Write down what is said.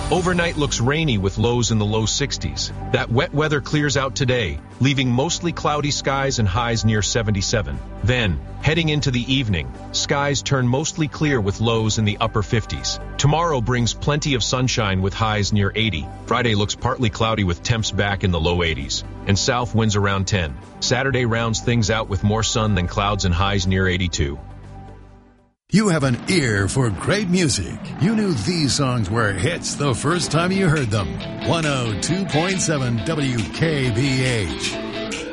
Overnight looks rainy with lows in the low 60s. That wet weather clears out today, leaving mostly cloudy skies and highs near 77. Then, heading into the evening, skies turn mostly clear with lows in the upper 50s. Tomorrow brings plenty of sunshine with highs near 80. Friday looks partly cloudy with temps back in the low 80s, and south winds around 10. Saturday rounds things out with more sun than clouds and highs near 82. You have an ear for great music. You knew these songs were hits the first time you heard them. 102.7 WKBH.